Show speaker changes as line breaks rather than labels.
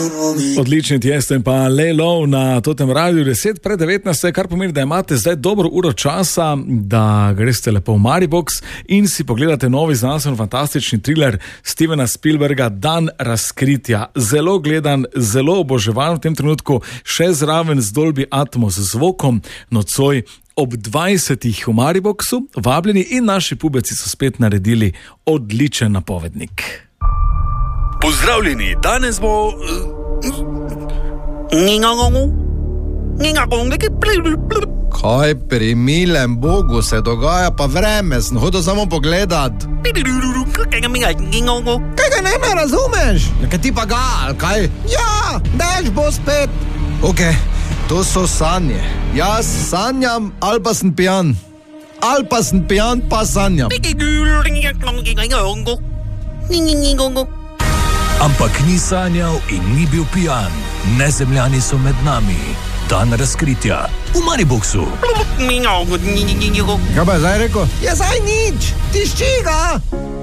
Odlični Tiesto in pa Lelo na Totem Radiu 10 pred 19, kar pomeni, da imate zdaj dobro uro časa, da greste lepo v Maribox in si pogledate novi znanstveno-fantastični thriller Stevena Spielberga Dan razkritja. Zelo gledan, zelo oboževan v tem trenutku, še zraven z Dolby Atmos zvokom, nocoj ob 20 v Mariboxu. Vabljeni in naši pubeci so spet naredili odličen napovednik.
Pozdravljeni, danes bo...
Kaj pri milem Bogu se dogaja, pa vreme, sem hodil samo pogledat. Kaj ga ne razumeš? Kaj ti pa ga, ali kaj? Ja, dež bo spet. Ok, to so sanje. Jaz sanjam, ali pa sem pijan. Ali pa sem pijan, pa sanjam.
Ampak ni sanjal in ni bil pijan. Nezemljani so med nami. Dan razkritja v Mariboxu.
Kaj pa je zdaj rekel? Je zdaj nič, tišči ga.